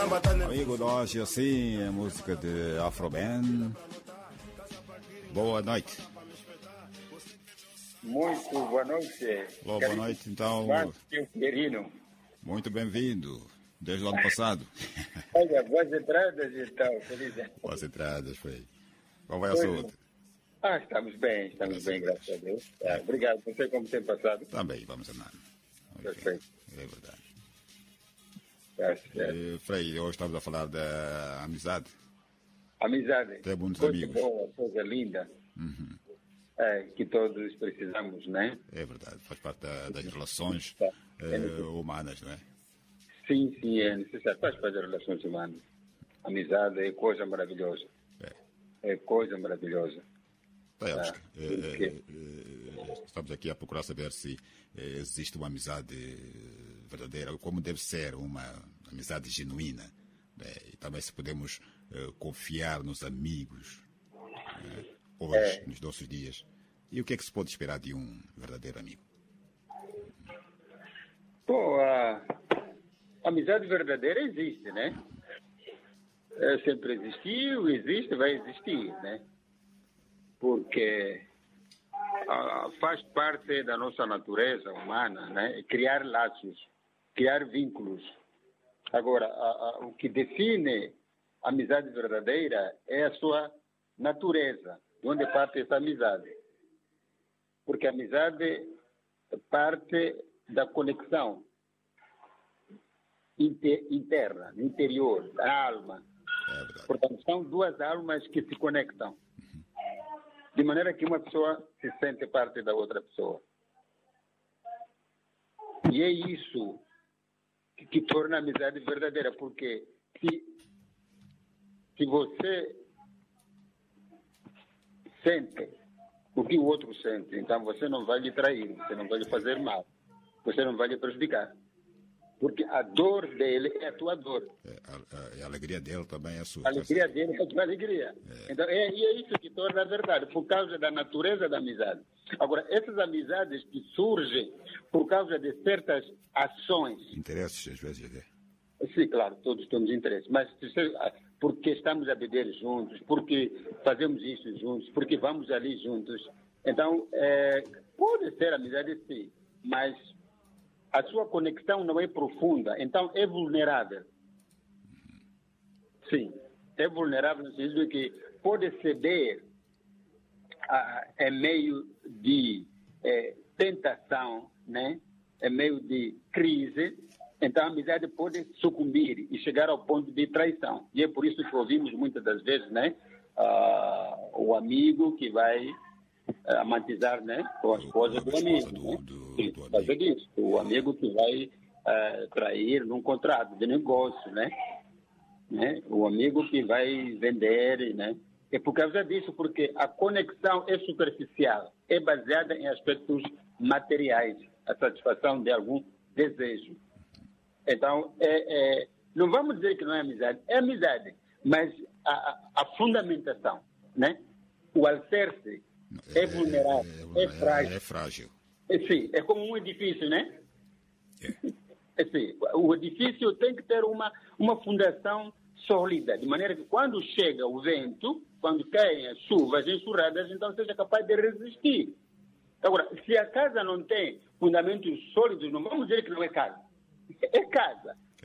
Amigo de hoje, assim, a música de Afroman. Boa noite. Muito boa noite. Boa noite, então. Muito bem-vindo, desde o ano passado. Olha, boas entradas, então, feliz. Boas entradas, foi. Qual vai a saúde? Estamos bem, graças a Deus. Obrigado, não sei como tem passado. Também, vamos andar. Perfeito. É verdade. Frei, hoje estamos a falar da amizade. Amizade. Ter muitos coisa amigos. Boa, coisa linda. Uhum. Que todos precisamos, não é? É verdade, faz parte das relações humanas, não é? Sim, é necessário. Faz parte das relações humanas. Amizade é coisa maravilhosa. É coisa maravilhosa. Estamos aqui a procurar saber se existe uma amizade verdadeira, como deve ser uma amizade genuína, né? E também se podemos confiar nos amigos hoje, nos nossos dias. E o que é que se pode esperar de um verdadeiro amigo? Bom, a amizade verdadeira existe, né? Sempre existiu, existe, vai existir, né? Porque faz parte da nossa natureza humana, né? Criar laços, criar vínculos. Agora, o que define a amizade verdadeira é a sua natureza, de onde parte essa amizade. Porque a amizade parte da conexão interna, interior, da alma. Portanto, são duas almas que se conectam. De maneira que uma pessoa se sente parte da outra pessoa. E é isso que torna a amizade verdadeira, porque se você sente o que o outro sente, então você não vai lhe trair, você não vai lhe fazer mal, você não vai lhe prejudicar. Porque a dor dele é a tua dor. A alegria dele também é a sua. A alegria dele é a tua alegria. Então, é isso que torna a verdade, por causa da natureza da amizade. Agora, essas amizades que surgem por causa de certas ações... Interesses, às vezes. Sim, claro, todos temos interesses. Mas porque estamos a beber juntos, porque fazemos isso juntos, porque vamos ali juntos. Então, pode ser amizade, sim, mas... a sua conexão não é profunda, então é vulnerável. Sim, é vulnerável no sentido de que pode ceder em meio de tentação, né? Em meio de crise, então a amizade pode sucumbir e chegar ao ponto de traição. E é por isso que ouvimos muitas das vezes, né? O amigo que vai amantizar, né? Com a esposa do amigo. O amigo que vai trair num contrato de negócio, né? O amigo que vai vender, né? É por causa disso, porque a conexão é superficial, é baseada em aspectos materiais, a satisfação de algum desejo. Então, não vamos dizer que não é amizade, mas a fundamentação, né? O alicerce é vulnerável, é frágil. É frágil. Sim, é como um edifício, né? Sim, o edifício tem que ter uma fundação sólida, de maneira que quando chega o vento, quando caem as chuvas enxurradas, então seja capaz de resistir. Agora, se a casa não tem fundamentos sólidos, não vamos dizer que não é casa. É casa,